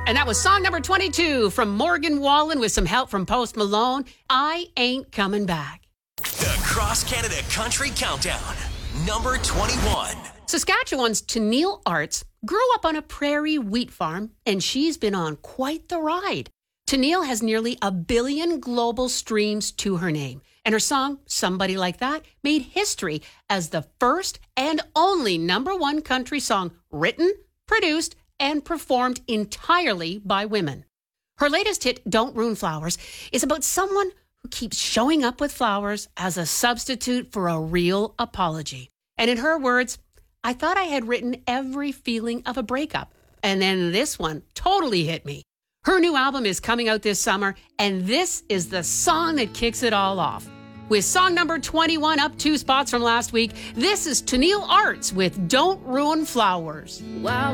And that was song number 22 from Morgan Wallen with some help from Post Malone. I Ain't Coming Back. The Cross Canada Country Countdown, number 21. Saskatchewan's Tennille Arts grew up on a prairie wheat farm, and she's been on quite the ride. Tennille has nearly 1 billion global streams to her name, and her song, Somebody Like That, made history as the first and only #1 country song written, produced, and performed entirely by women. Her latest hit, Don't Ruin Flowers, is about someone who keeps showing up with flowers as a substitute for a real apology. And in her words, I thought I had written every feeling of a breakup, and then this one totally hit me. Her new album is coming out this summer, and this is the song that kicks it all off. With song number 21 up 2 spots from last week, this is Tennille Arts with Don't Ruin Flowers. Wow.